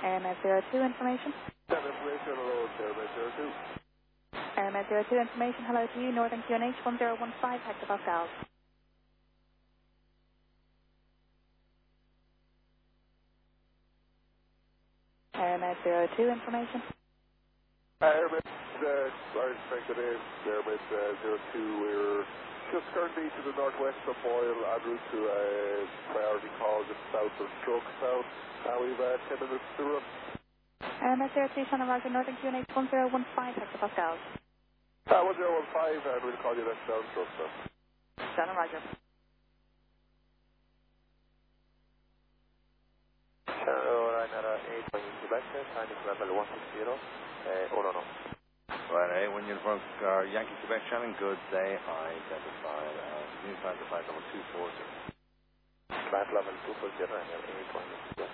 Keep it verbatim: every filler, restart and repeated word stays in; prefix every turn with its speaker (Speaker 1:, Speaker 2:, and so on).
Speaker 1: Airmet zero two information.
Speaker 2: seven information, hello, Airmet zero two.
Speaker 1: Airmet zero two information, hello to you, Northern Q N H one zero one five hectopascals. Airmet zero two information.
Speaker 2: Uh, Airmet, uh, I expect it is Airmet uh, zero two, we're just currently to the northwest of Boyle en route to a priority call just south of Stroke Town. Uh, we've uh, ten minutes to run.
Speaker 1: Airmet zero two, Shannon Roger, Northern Q N H one zero one five hectopascals.
Speaker 2: Uh, one zero one five, and we'll call you next down, Stroke Town.
Speaker 1: Shannon Roger.
Speaker 3: Ryanair eight one Quebec, time is level one six zero, uh, oh no no.
Speaker 4: Right, one uniform car, Yankee Quebec Shannon, good day, identified as new time to flight number two four zero.
Speaker 3: Flight level two four zero, Ryanair eight one Quebec.